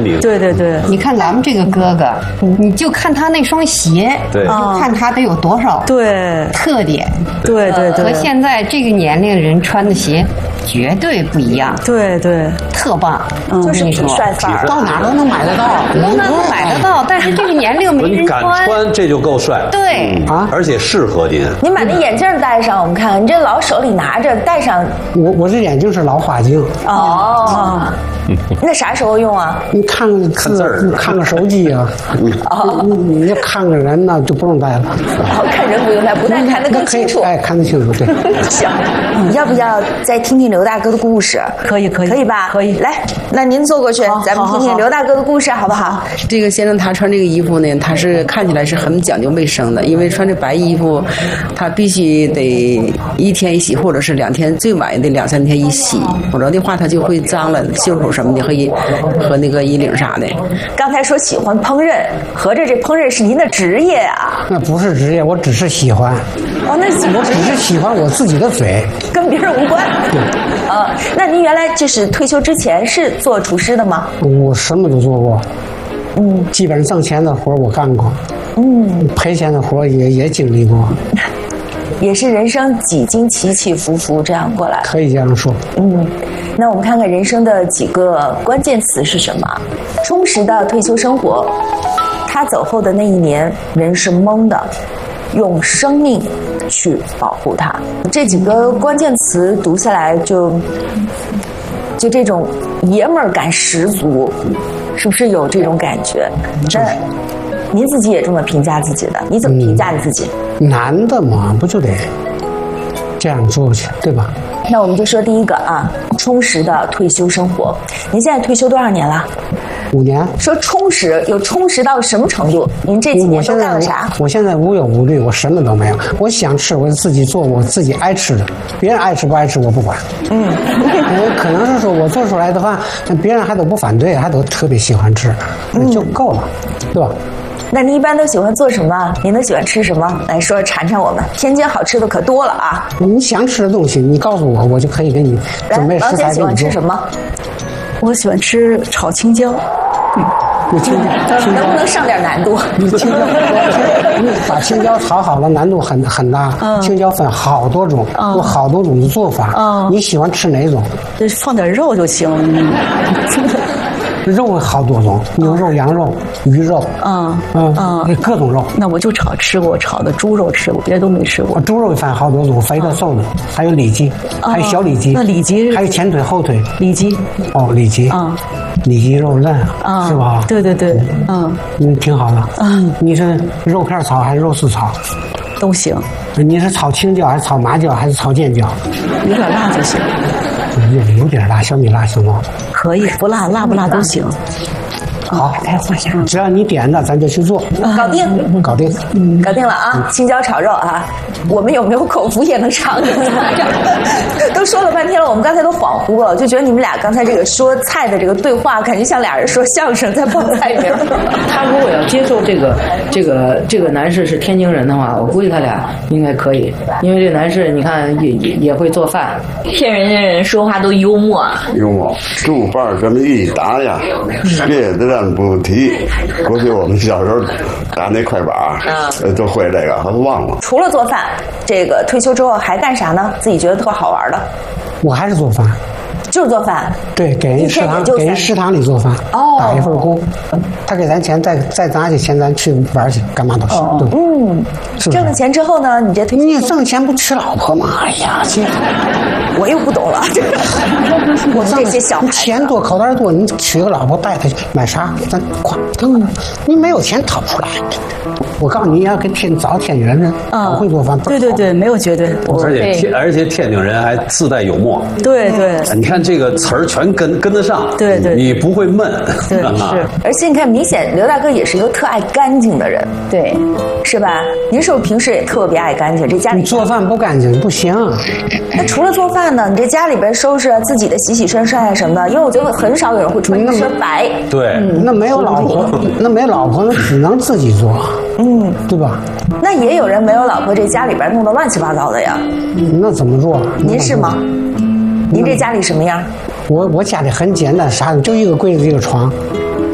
明。 对对对， 你看咱们这个哥哥，你就看他那双鞋， 对， 就看他得有多少对特点， 对对对， 和现在这个年龄人穿的鞋绝对不一样， 对对， 特棒， 就是痞帅范儿， 到哪都能买得到，都能买得到，但是这个年龄没你敢人穿， 穿这就够帅。 对啊，而且适合您。 你把那眼镜戴上，我们看看，你这老手里拿着，戴上。 我这眼镜是老花镜。 哦，那啥时候用啊？ 你看个字儿，看个手机啊。你要看个人呢，就不用戴了。 看人不用戴，不戴看得更清楚。 哎，看得清楚，对。 行，要不要再听听刘大哥的故事？ 可以可以可以吧？ 可以。 来，那您坐过去，咱们听听刘大哥的故事，好不好？ 这个先生他穿这个衣服呢，他是看起来是很讲究卫生的，因为穿这白衣服，他必须得一天一洗，或者是2天，最晚也得2、3天一洗，否则的话他就会脏了，袖口什么的和那个衣领啥的。 刚才说喜欢烹饪，合着这烹饪是您的职业啊？ 那不是职业，我只是喜欢。 哦，那我只是喜欢我自己的嘴， 跟别人无关。 对。 那您原来就是退休之前是做厨师的吗？ 我什么都做过。基本上挣钱的活我干过。赔钱的活也经历过。 也是人生几经起起伏伏这样过来， 可以这样说。 那我们看看人生的几个关键词是什么？充实的退休生活。他走后的那一年，人是懵的，用生命去保护他。这几个关键词读下来就这种爷们儿感十足，是不是有这种感觉？那您自己也这么评价自己的？你怎么评价你自己？ 男的嘛，不就得这样做去，对吧？ 那我们就说第一个啊，充实的退休生活。您现在退休多少年了 ？5年。 说充实，有充实到什么程度？您这几年都干了啥？ 我现在无忧无虑，我什么都没有。我想吃，我就自己做我自己爱吃的，别人爱吃不爱吃我不管。可能是说我做出来的话，别人还都不反对，还都特别喜欢吃，就够了，对吧？ 那您一般都喜欢做什么？您都喜欢吃什么？来说馋馋我们。天津好吃的可多了啊！ 你想吃的东西，你告诉我，我就可以给你准备食材给你做。 王姐喜欢吃什么？ 我喜欢吃炒青椒。 能不能上点难度？ 青椒，把青椒炒好了，难度很大。青椒分好多种，有好多种的做法。你喜欢吃哪种？ 就放点肉就行。 肉好多种，牛肉、羊肉、鱼肉，各种肉。 那我就吃过炒的猪肉吃过，别的都没吃过。 猪肉分好多种，肥的、瘦的，还有里脊，还有小里脊。 那里脊还有前腿、后腿。 里脊。 哦，里脊。里脊肉嫩，是吧？ 对对对， 挺好的。你是肉片炒还是肉丝炒？ 都行。 你是炒青椒还是炒麻椒还是炒尖椒？ 有点辣就行。 有点辣，小米辣行吗？ 可以，不辣，辣不辣都行。 好，只要你点的，咱就去做。 搞定， 搞定， 搞定了啊！青椒炒肉啊，我们有没有口福也能尝一尝？都说了半天了，我们刚才都恍惚了，就觉得你们俩刚才这个说菜的这个对话，感觉像俩人说相声在报菜名。 他如果要接受这个男士是天津人的话，我估计他俩应该可以，因为这男士你看也会做饭， 骗人家人说话都幽默。 幽默，猪饭这么一打呀，别的人不提。过去我们小时候打那快板，都会这个，还忘了。 除了做饭，这个退休之后还干啥呢？自己觉得特好玩的？ 我还是做饭。 就是做饭， 对，给人食堂里做饭，打一份工，他给咱钱，再拿起钱咱去玩去，干嘛都行。 挣了钱之后呢，你这退休， 你挣钱不娶老婆吗？哎呀， 我又不懂了。我们这些小孩钱多口袋多，你娶个老婆带他去买啥？咱夸，你没有钱掏不出来。我告诉你，要跟找天津人都会做饭。 对对对，没有绝对。 而且天津人还自带幽默。 对对， 你看这个词儿全跟得上。 对对， 你不会闷。 对是。 而且你看，明显刘大哥也是一个特爱干净的人， 对， 是吧？您是不是平时也特别爱干净？这家里你做饭不干净不行。 那除了做饭呢，你这家里边收拾自己的洗洗涮涮啊什么的，因为我觉得很少有人会穿一身白。 对， 那没有老婆，那只能自己做。对吧？ 那也有人没有老婆，这家里边弄得乱七八糟的呀。 那怎么做？ 您是吗？您这家里什么样？ 我家里很简单，啥就一个柜子一个床，